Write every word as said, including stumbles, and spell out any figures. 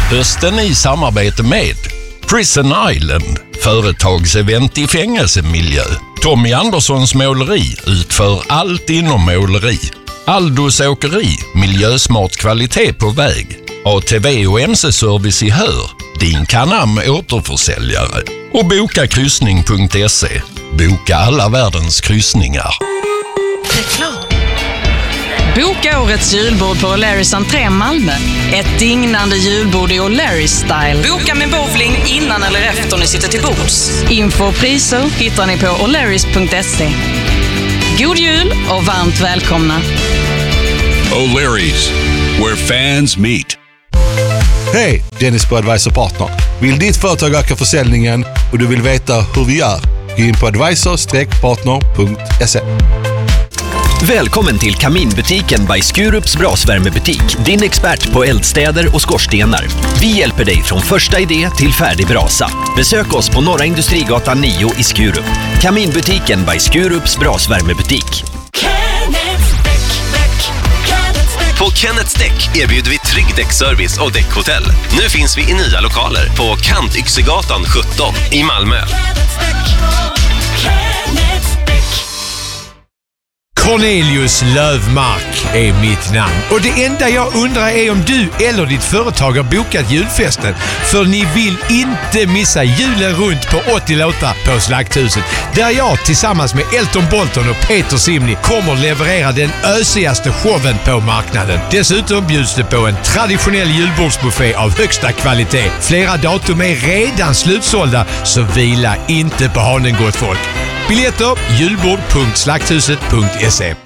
Hösten i samarbete med Prison Island, företagsevent i fängelsemiljö. Tommy Anderssons måleri utför allt inom måleri. Aldos åkeri, miljösmart kvalitet på väg. A T V och M C-service i Hör, din Canam återförsäljare. Och boka kryssning punkt se. Boka alla världens kryssningar. Reklam. Boka årets julbord på O'Larrys entré Malmö. Ett dignande julbord i O'Larrys style. Boka med bowling innan eller efter ni sitter till bords. Info och priser hittar ni på O'Larrys punkt se. God jul och varmt välkomna. O'Larrys, where fans meet. Hej, Dennis på Advisor Partner. Vill ditt företag öka försäljningen och du vill veta hur vi gör? Gå in på advisor partner punkt se. Välkommen till Kaminbutiken by Skurups brasvärmebutik. Din expert på eldstäder och skorstenar. Vi hjälper dig från första idé till färdig brasa. Besök oss på Norra Industrigatan nio i Skurup. Kaminbutiken by Skurups brasvärmebutik. På Kenneths Däck erbjuder vi trygg däckservice och däckhotell. Nu finns vi i nya lokaler på Kantyxegatan sjutton i Malmö. Cornelius Lövmark är mitt namn. Och det enda jag undrar är om du eller ditt företag har bokat julfesten. För ni vill inte missa julen runt på åttio låtar på Slakthuset. Där jag tillsammans med Elton Bolton och Peter Simni kommer leverera den ösigaste showen på marknaden. Dessutom bjuds det på en traditionell julbordsbuffé av högsta kvalitet. Flera datum är redan slutsålda, så vila inte på hanen, gott folk. Biljetter julbord punkt slakthuset punkt se.